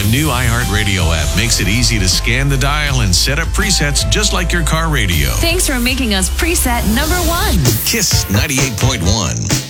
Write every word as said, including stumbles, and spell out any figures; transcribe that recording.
new iHeartRadio app makes it easy to scan the dial and set up presets just like your car radio. Thanks for making us preset number one. Kiss ninety-eight point one.